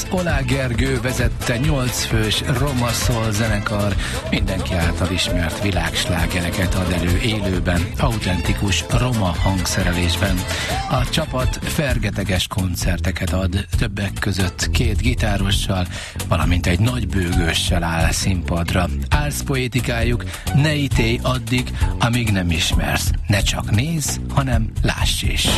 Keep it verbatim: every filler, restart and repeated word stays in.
Oláh Gergő vezette nyolc fős Roma Soul zenekar mindenki által ismert világslágereket ad elő élőben, autentikus roma hangszerelésben. A csapat fergeteges koncerteket ad, többek között két gitárossal, valamint egy nagy bőgőssel áll színpadra. Álszpoétikájuk: ne ítélj addig, amíg nem ismersz. Ne csak nézz, hanem láss is.